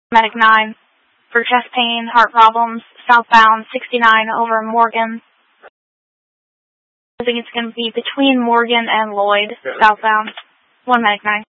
Medic 9. For chest pain, heart problems, southbound 69 over Morgan. I think it's going to be between Morgan and Lloyd, southbound. 1 Medic 9.